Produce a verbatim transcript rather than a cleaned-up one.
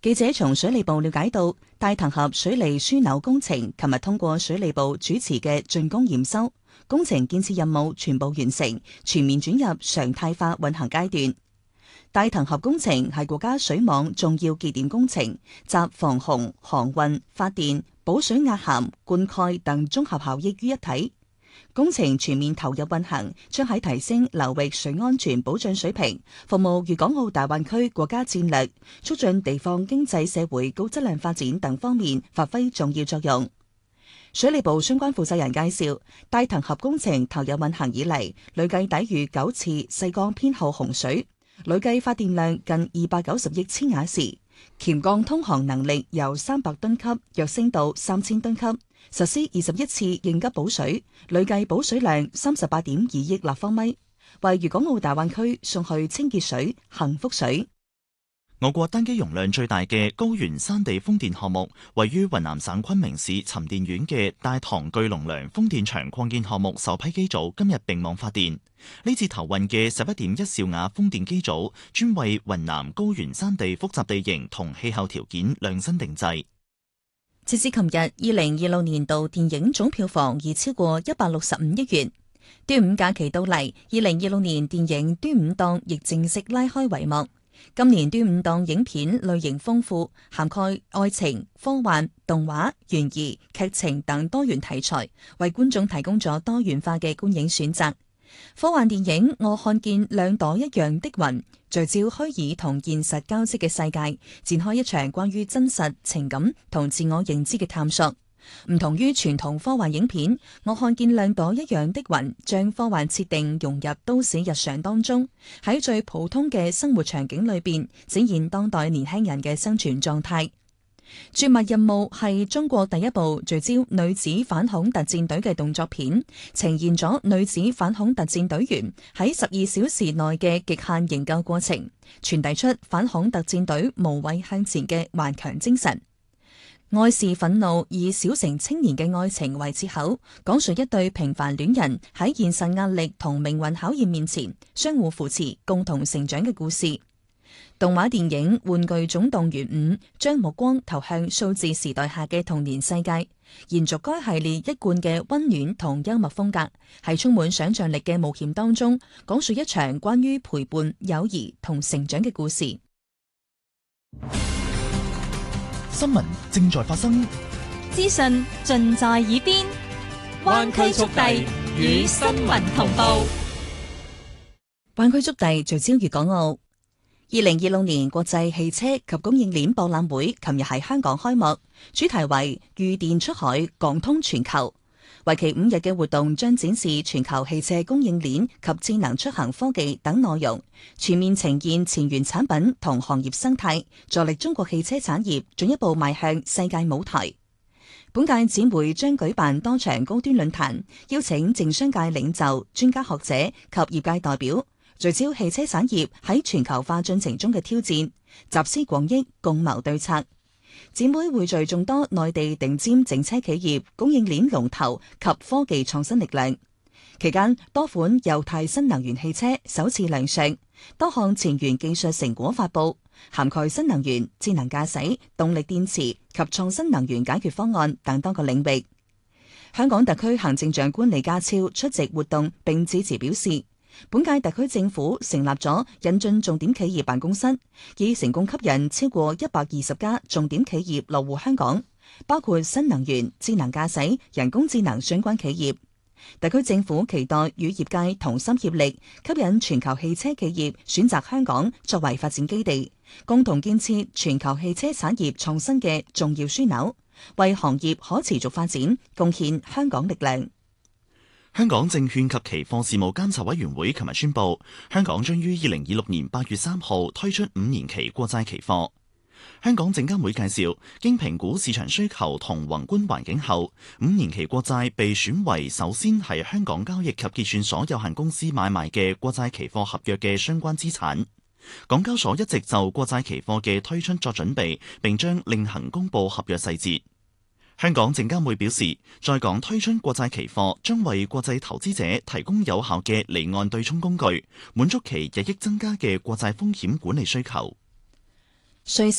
記者從水利部了解到，大潭峽水利樞紐工程琴日通過水利部主持嘅竣工驗收，工程建設任務全部完成，全面轉入常態化運行階段。大潭峽工程係國家水網重要節點工程，集防洪、航運、發電、補水壓涵、灌溉等綜合效益於一體。工程全面投入運行，將喺提升流域水安全保障水平、服務粵港澳大灣區國家戰略、促進地方經濟社會高質量發展等方面發揮重要作用。水利部相關負責人介紹，大潭峽工程投入運行以嚟，累計抵禦九次西江偏後洪水，累計發電量近二百九十億千瓦時，鉗鋼通航能力由三百噸級躍升到三千噸級。實施二十一次應急補水，累計補水量三十八點二億立方米，為粵港澳大灣區送去清潔水、幸福水。 我國單機容量最大嘅高原山地風電項目，位於雲南省昆明市沉澱縣嘅大棠巨龍梁風電場擴建項目首批機組今日併網發電。呢次投運嘅十一點一兆瓦風電機組，專為雲南高原山地複雜地形同氣候條件量身定製。 截至琴日，二零二六年度電影總票房已超過一百六十五億元。端午假期到嚟，二零二六年電影端午檔亦正式拉開帷幕。今年端午檔影片類型豐富，涵蓋愛情、科幻、動畫、懸疑、劇情等多元題材，為觀眾提供咗多元化嘅觀影選擇。科幻電影《我看見兩朵一樣的雲》聚焦虛擬同現實交織嘅世界，展開一場關於真實、情感同自我認知嘅探索。唔同於傳統科幻影片，《我看見兩朵一樣的雲》將科幻設定融入都市日常當中，喺最普通嘅生活場景裏邊展現當代年輕人嘅生存狀態。絕密任務係中國第一部聚焦女子反恐特戰隊嘅動作片，呈現咗女子反恐特戰隊員喺十二小時內嘅極限營救過程，傳遞出反恐特戰隊無畏向前嘅頑強精神。愛是憤怒，以小城青年嘅愛情為切口，講述一對平凡戀人喺現實壓力同命運考驗面前相互扶持、共同成長嘅故事。動畫電影《玩具總動員五》將目光投向數字時代下嘅童年世界，延續該系列一貫嘅溫暖同幽默風格，喺充滿想象力嘅冒險當中，講述一場關於陪伴、友誼同成長嘅故事。 新聞正在發生， 資訊盡在耳邊，灣區速遞與新聞同步。 灣區速遞聚焦粵港澳。二零二六年國際汽車及供應鏈博覽會琴日喺香港開幕，主題為御電出海，港通全球。為期五日嘅活動將展示全球汽車供應鏈及智能出行科技等內容，全面呈現前沿產品同行業生態，助力中國汽車產業進一步邁向世界舞台。本屆展會將舉辦多場高端論壇，邀請政商界領袖、專家學者及業界代表，聚焦汽車產業喺全球化進程中嘅挑戰，集思廣益，共謀對策。展會匯聚眾多內地頂尖整車企業、供應鏈龍頭及科技創新力量。期間，多款油態新能源汽車首次亮相，多項前沿技術成果發佈，涵蓋新能源、智能駕駛、動力電池及創新能源解決方案等多個領域。香港特區行政長官李家超出席活動並致辭表示，本屆特區政府成立咗引進重點企業辦公室，已成功吸引超過一百二十家重點企業落戶香港，包括新能源、智能駕駛、人工智能相關企業。特區政府期待與業界同心協力，吸引全球汽車企業選擇香港作為發展基地，共同建設全球汽車產業創新嘅重要樞紐，為行業可持續發展貢獻香港力量。 香港證券及期貨事務監察委員會琴日宣布，香港將於二零二六年八月三號推出五年期國債期貨。香港證監會介紹，經評估市場需求同宏觀環境後，五年期國債被選為首先係香港交易及結算所有限公司買賣嘅國債期貨合約嘅相關資產。港交所一直就國債期貨嘅推出作準備，並將另行公佈合約細節。香港證監會表示，在港推出國債期貨將為國際投資者提供有效嘅離岸對沖工具，滿足其日益增加嘅國債風險管理需求。 瑞